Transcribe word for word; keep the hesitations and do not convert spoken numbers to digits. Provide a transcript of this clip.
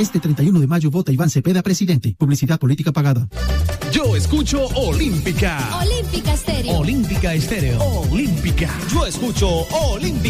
Este treinta y uno de mayo vota Iván Cepeda presidente. Publicidad política pagada. Yo escucho Olímpica. Olímpica Estéreo. Olímpica Estéreo. Olímpica. Yo escucho Olímpica.